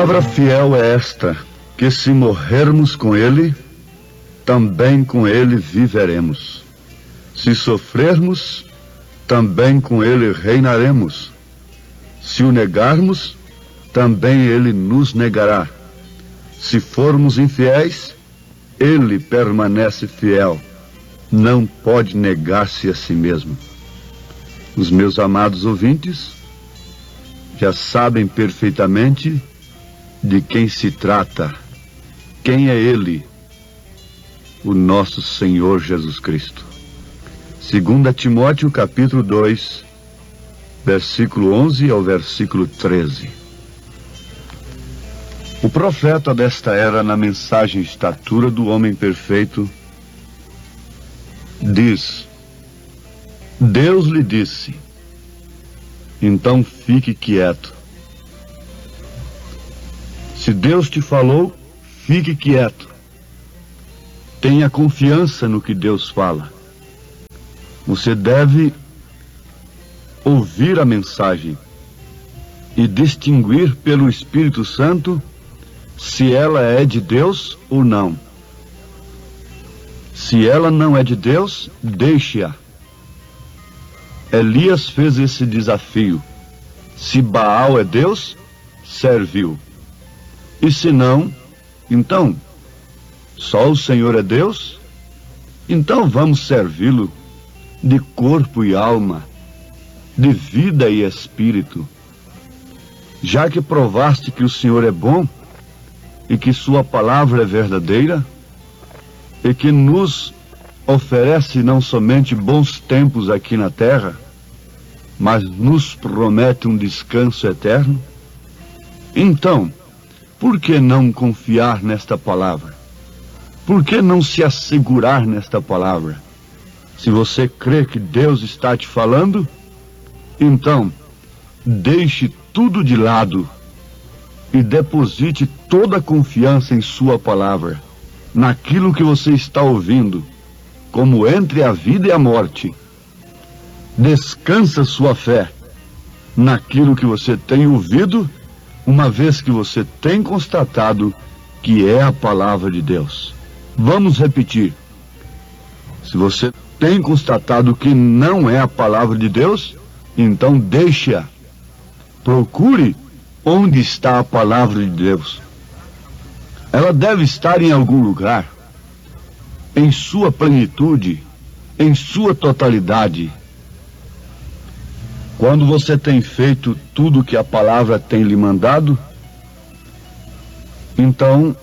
Palavra fiel é esta, que se morrermos com ele, também com ele viveremos. Se sofrermos, também com ele reinaremos. Se o negarmos, também ele nos negará. Se formos infiéis, ele permanece fiel. Não pode negar-se a si mesmo. Os meus amados ouvintes já sabem perfeitamente de quem se trata. Quem é ele? O nosso Senhor Jesus Cristo. 2 Timóteo capítulo 2, versículo 11 ao versículo 13. O profeta desta era, na mensagem Estatura do Homem Perfeito, diz: Deus lhe disse, então fique quieto. Se Deus te falou, fique quieto. Tenha confiança no que Deus fala. Você deve ouvir a mensagem e distinguir pelo Espírito Santo se ela é de Deus ou não. Se ela não é de Deus, deixe-a. Elias fez esse desafio. Se Baal é Deus, serviu. E se não, então, só o Senhor é Deus? Então vamos servi-lo de corpo e alma, de vida e espírito. Já que provaste que o Senhor é bom e que sua palavra é verdadeira e que nos oferece não somente bons tempos aqui na terra, mas nos promete um descanso eterno, então, por que não confiar nesta palavra? Por que não se assegurar nesta palavra? Se você crê que Deus está te falando, então, deixe tudo de lado e deposite toda a confiança em sua palavra, naquilo que você está ouvindo, como entre a vida e a morte. Descansa sua fé naquilo que você tem ouvido, uma vez que você tem constatado que é a palavra de Deus. Vamos repetir. Se você tem constatado que não é a palavra de Deus, então deixe-a. Procure onde está a palavra de Deus. Ela deve estar em algum lugar, em sua plenitude, em sua totalidade. Quando você tem feito tudo o que a palavra tem lhe mandado, então,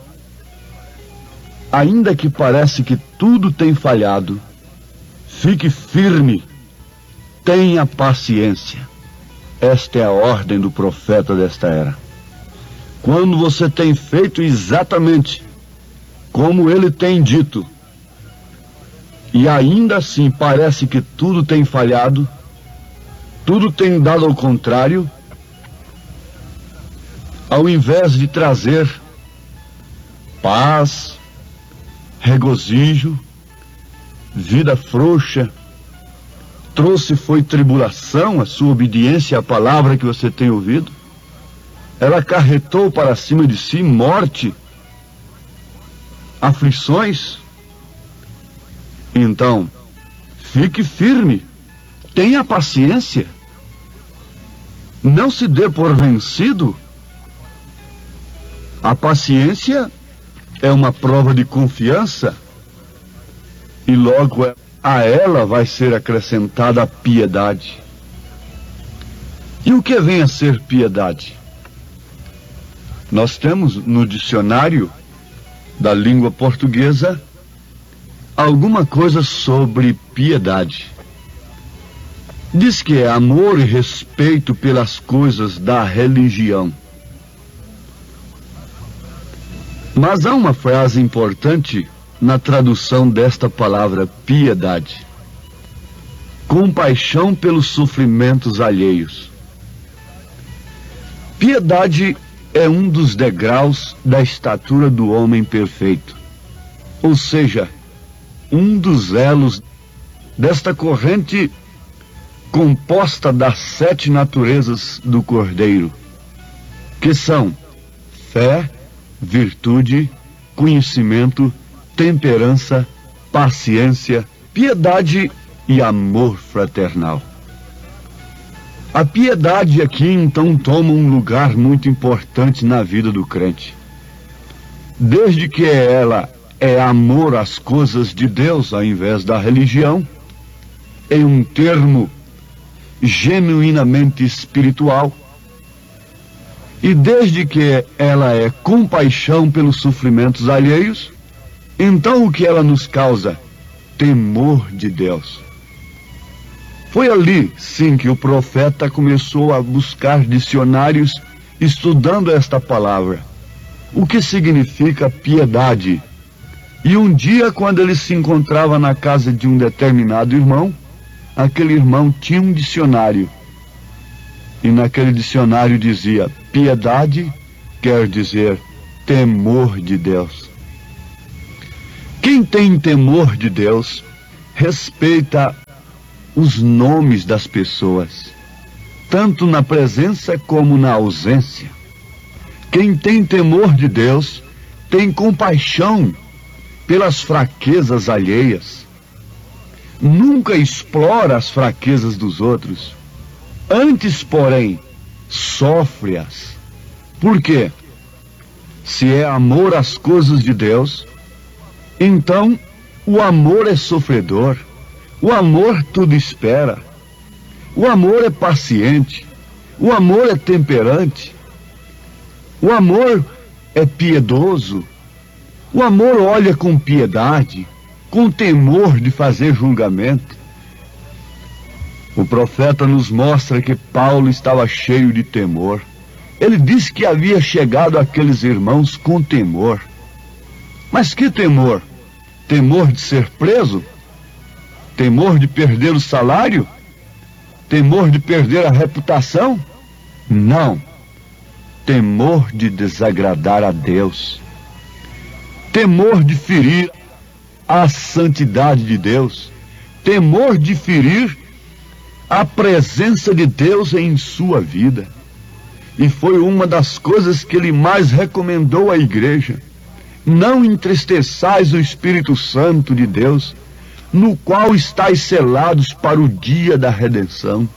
ainda que pareça que tudo tem falhado, fique firme, tenha paciência. Esta é a ordem do profeta desta era. Quando você tem feito exatamente como ele tem dito, e ainda assim parece que tudo tem falhado, tudo tem dado ao contrário, ao invés de trazer paz, regozijo, vida frouxa, foi tribulação, a sua obediência à palavra que você tem ouvido. Ela acarretou para cima de si morte, aflições. Então, fique firme, tenha paciência, não se dê por vencido. A paciência é uma prova de confiança e logo a ela vai ser acrescentada a piedade. E o que vem a ser piedade? Nós temos no dicionário da língua portuguesa alguma coisa sobre piedade. Diz que é amor e respeito pelas coisas da religião. Mas há uma frase importante na tradução desta palavra piedade: compaixão pelos sofrimentos alheios. Piedade é um dos degraus da estatura do homem perfeito, ou seja, um dos elos desta corrente composta das 7 naturezas do Cordeiro, que são fé, virtude, conhecimento, temperança, paciência, piedade e amor fraternal. A piedade aqui então toma um lugar muito importante na vida do crente. Desde que ela é amor às coisas de Deus ao invés da religião, em um termo genuinamente espiritual, e desde que ela é compaixão pelos sofrimentos alheios, então o que ela nos causa? Temor de Deus. Foi ali, sim, que o profeta começou a buscar dicionários estudando esta palavra. O que significa piedade? E um dia, quando ele se encontrava na casa de um determinado irmão, aquele irmão tinha um dicionário. E naquele dicionário dizia: piedade quer dizer temor de Deus. Quem tem temor de Deus respeita os nomes das pessoas, tanto na presença como na ausência. Quem tem temor de Deus tem compaixão pelas fraquezas alheias. Nunca explora as fraquezas dos outros. Antes, porém, sofre-as. Por quê? Se é amor às coisas de Deus, então o amor é sofredor. O amor tudo espera. O amor é paciente. O amor é temperante. O amor é piedoso. O amor olha com piedade, com temor de fazer julgamento. O profeta nos mostra que Paulo estava cheio de temor. Ele disse que havia chegado àqueles irmãos com temor. Mas que temor? Temor de ser preso? Temor de perder o salário? Temor de perder a reputação? Não. Temor de desagradar a Deus. Temor de ferir a santidade de Deus. Temor de ferir a presença de Deus em sua vida. E foi uma das coisas que ele mais recomendou à igreja. Não entristeçais o Espírito Santo de Deus, no qual estáis selados para o dia da redenção.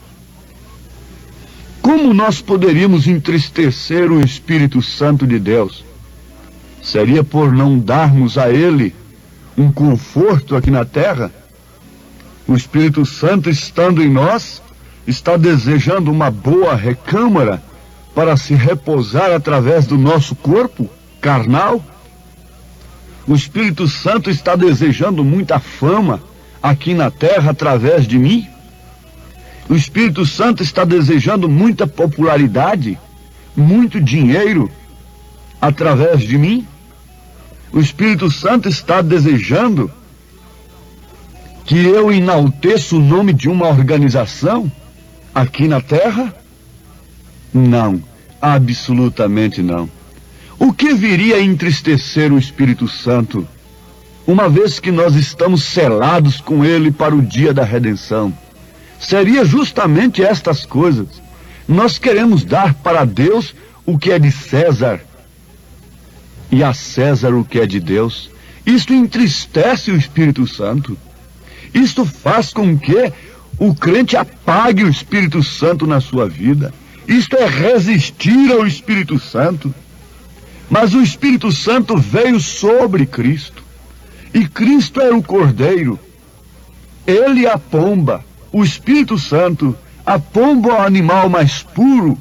Como nós poderíamos entristecer o Espírito Santo de Deus? Seria por não darmos a Ele um conforto aqui na terra? O Espírito Santo, estando em nós, está desejando uma boa recâmara para se repousar através do nosso corpo carnal? O Espírito Santo está desejando muita fama aqui na terra através de mim? O Espírito Santo está desejando muita popularidade, muito dinheiro através de mim? O Espírito Santo está desejando que eu enalteça o nome de uma organização aqui na terra? Não, absolutamente não. O que viria a entristecer o Espírito Santo, uma vez que nós estamos selados com Ele para o dia da redenção? Seria justamente estas coisas. Nós queremos dar para Deus o que é de César e a César o que é de Deus. Isto entristece o Espírito Santo. Isto faz com que o crente apague o Espírito Santo na sua vida. Isto é resistir ao Espírito Santo. Mas o Espírito Santo veio sobre Cristo. E Cristo era o Cordeiro. Ele a pomba. O Espírito Santo, a pomba é o animal mais puro,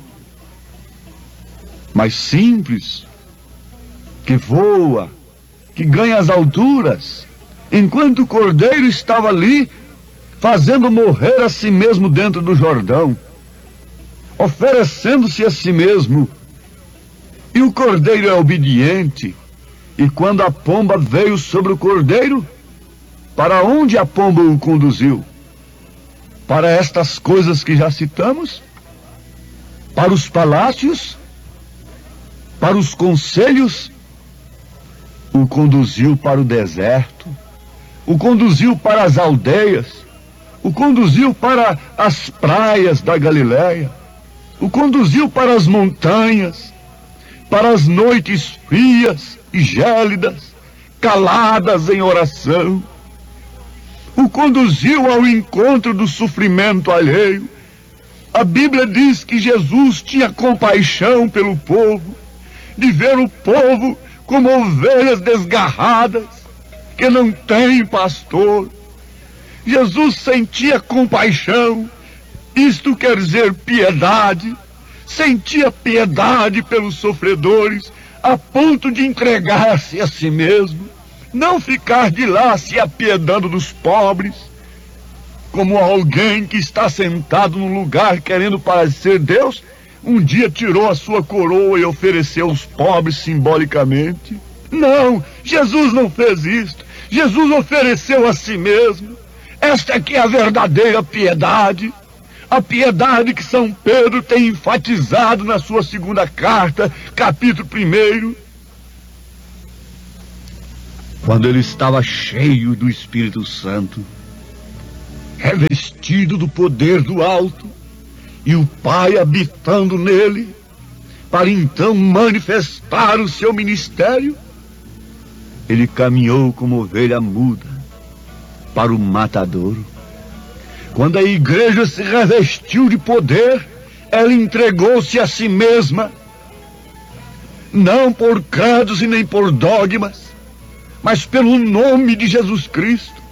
mais simples, que voa, que ganha as alturas, enquanto o Cordeiro estava ali, fazendo morrer a si mesmo dentro do Jordão, oferecendo-se a si mesmo. E o Cordeiro é obediente, e quando a pomba veio sobre o Cordeiro, para onde a pomba o conduziu? Para estas coisas que já citamos? Para os palácios? Para os conselhos? O conduziu para o deserto, o conduziu para as aldeias, o conduziu para as praias da Galileia, o conduziu para as montanhas, para as noites frias e gélidas, caladas em oração. O conduziu ao encontro do sofrimento alheio. A Bíblia diz que Jesus tinha compaixão pelo povo, de ver o povo como ovelhas desgarradas, que não têm pastor. Jesus sentia compaixão, isto quer dizer piedade, sentia piedade pelos sofredores, a ponto de entregar-se a si mesmo, não ficar de lá se apiedando dos pobres, como alguém que está sentado num lugar querendo parecer Deus, um dia tirou a sua coroa e ofereceu aos pobres simbolicamente. Não, Jesus não fez isto. Jesus ofereceu a si mesmo. Esta aqui é a verdadeira piedade. A piedade que São Pedro tem enfatizado na sua segunda carta, capítulo 1. Quando ele estava cheio do Espírito Santo, revestido do poder do alto, e o Pai habitando nele, para então manifestar o seu ministério, ele caminhou como ovelha muda para o matadouro. Quando a igreja se revestiu de poder, ela entregou-se a si mesma, não por credos e nem por dogmas, mas pelo nome de Jesus Cristo.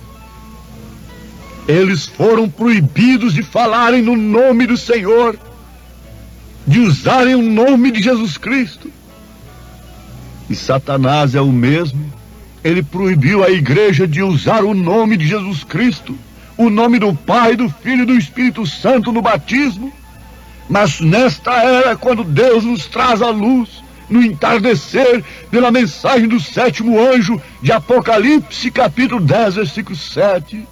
Eles foram proibidos de falarem no nome do Senhor, de usarem o nome de Jesus Cristo. E Satanás é o mesmo. Ele proibiu a igreja de usar o nome de Jesus Cristo, o nome do Pai, do Filho e do Espírito Santo no batismo. Mas nesta era, quando Deus nos traz a luz, no entardecer, pela mensagem do 7º anjo de Apocalipse, capítulo 10, versículo 7,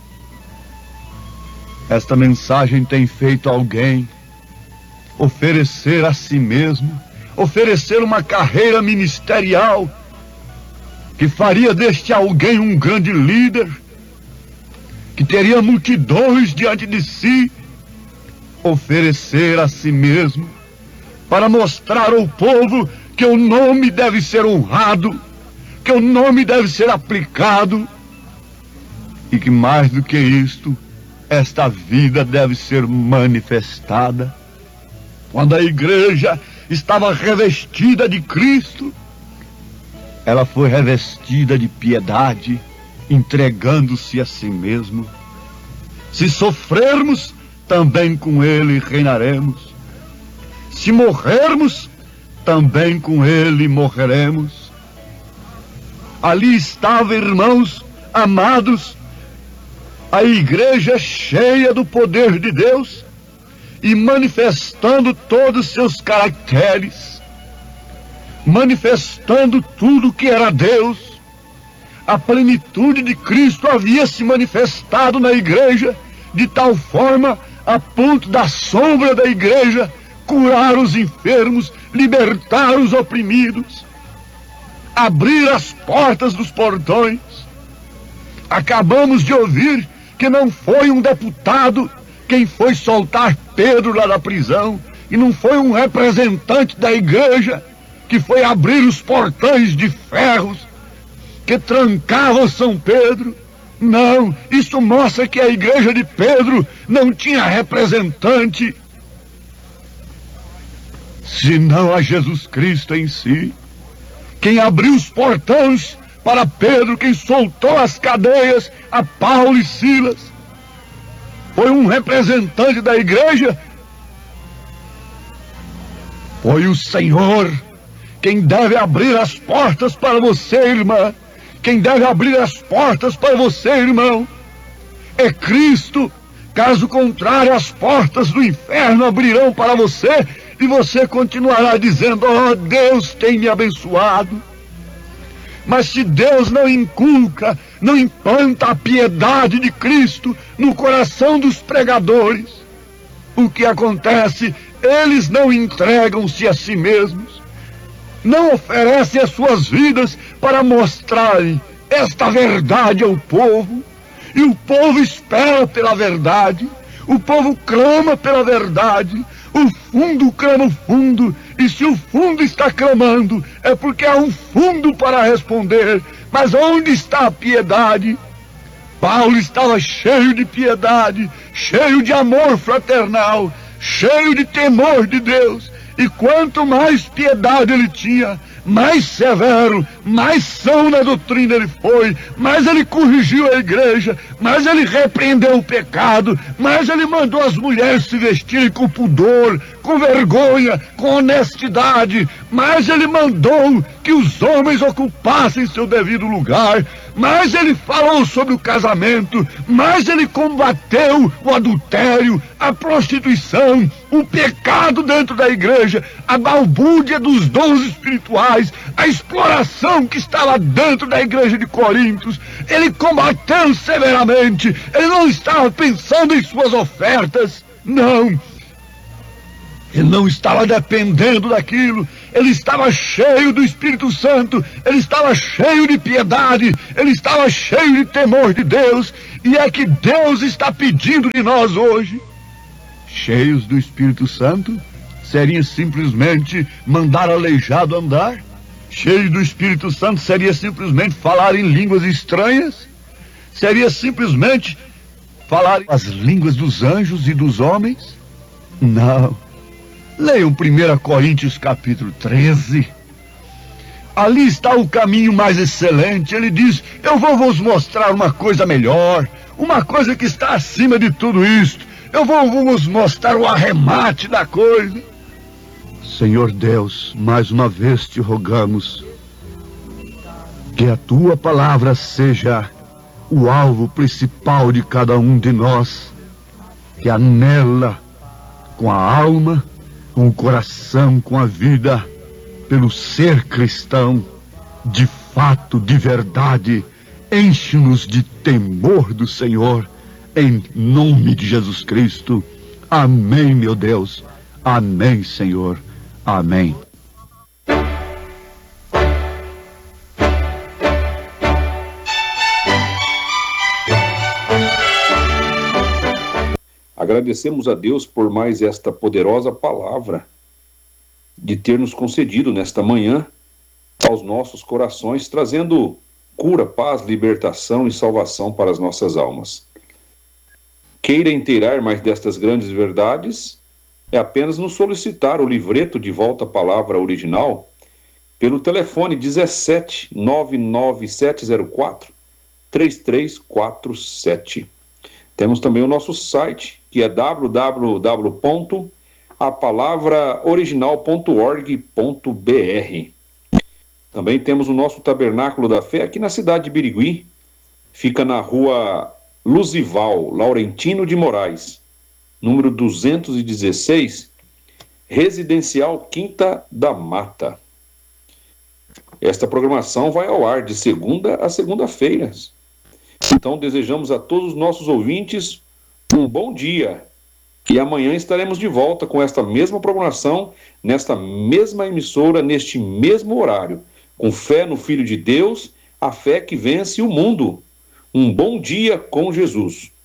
esta mensagem tem feito alguém oferecer a si mesmo, oferecer uma carreira ministerial que faria deste alguém um grande líder, que teria multidões diante de si, oferecer a si mesmo para mostrar ao povo que o nome deve ser honrado, que o nome deve ser aplicado e que mais do que isto, esta vida deve ser manifestada. Quando a igreja estava revestida de Cristo, ela foi revestida de piedade, entregando-se a si mesmo. Se sofrermos, também com Ele reinaremos. Se morrermos, também com Ele morreremos. Ali estava, irmãos amados, a igreja cheia do poder de Deus e manifestando todos os seus caracteres, manifestando tudo que era Deus. A plenitude de Cristo havia se manifestado na igreja de tal forma a ponto da sombra da igreja curar os enfermos, libertar os oprimidos, abrir as portas dos portões. Acabamos de ouvir que não foi um deputado quem foi soltar Pedro lá da prisão, e não foi um representante da igreja que foi abrir os portões de ferros que trancavam São Pedro. Não, isso mostra que a igreja de Pedro não tinha representante, senão a Jesus Cristo em si. Quem abriu os portões para Pedro, quem soltou as cadeias a Paulo e Silas, foi um representante da igreja. Foi o Senhor. Quem deve abrir as portas para você, irmã, quem deve abrir as portas para você, irmão, é Cristo. Caso contrário, as portas do inferno abrirão para você e você continuará dizendo: oh, Deus tem me abençoado. Mas se Deus não inculca, não implanta a piedade de Cristo no coração dos pregadores, o que acontece? Eles não entregam-se a si mesmos, não oferecem as suas vidas para mostrarem esta verdade ao povo, e o povo espera pela verdade, o povo clama pela verdade, O fundo clama o fundo, e se o fundo está clamando, é porque há um fundo para responder. Mas onde está a piedade? Paulo estava cheio de piedade, cheio de amor fraternal, cheio de temor de Deus. E quanto mais piedade ele tinha, mais severo, mais são na doutrina ele foi, mais ele corrigiu a igreja, mais ele repreendeu o pecado, mais ele mandou as mulheres se vestirem com pudor, com vergonha, com honestidade, mais ele mandou que os homens ocupassem seu devido lugar, mais ele falou sobre o casamento, mais ele combateu o adultério, a prostituição, o pecado dentro da igreja, a balbúrdia dos dons espirituais, a exploração que estava dentro da igreja de Coríntios. Ele combateu severamente. Ele não estava pensando em suas ofertas, não. Ele não estava dependendo daquilo. Ele estava cheio do Espírito Santo. Ele estava cheio de piedade. Ele estava cheio de temor de Deus. E é que Deus está pedindo de nós hoje. Cheios do Espírito Santo, seria simplesmente mandar aleijado andar? Cheio do Espírito Santo seria simplesmente falar em línguas estranhas? Seria simplesmente falar as línguas dos anjos e dos homens? Não. Leiam 1 Coríntios capítulo 13. Ali está o caminho mais excelente. Ele diz: eu vou vos mostrar uma coisa melhor, uma coisa que está acima de tudo isto. Eu vou vos mostrar o arremate da coisa. Senhor Deus, mais uma vez te rogamos que a tua palavra seja o alvo principal de cada um de nós, que anela com a alma, com o coração, com a vida, pelo ser cristão, de fato, de verdade. Enche-nos de temor do Senhor, em nome de Jesus Cristo. Amém, meu Deus. Amém, Senhor. Amém. Agradecemos a Deus por mais esta poderosa palavra de ter nos concedido nesta manhã aos nossos corações, trazendo cura, paz, libertação e salvação para as nossas almas. Queira inteirar mais destas grandes verdades, é apenas nos solicitar o livreto de volta à palavra original pelo telefone 17 99704 3347. Temos também o nosso site, que é www.apalavraoriginal.org.br. Também temos o nosso Tabernáculo da Fé aqui na cidade de Birigui. Fica na rua Luzival, Laurentino de Moraes, número 216, Residencial Quinta da Mata. Esta programação vai ao ar de segunda a segunda-feira. Então desejamos a todos os nossos ouvintes um bom dia. E amanhã estaremos de volta com esta mesma programação, nesta mesma emissora, neste mesmo horário. Com fé no Filho de Deus, a fé que vence o mundo. Um bom dia com Jesus.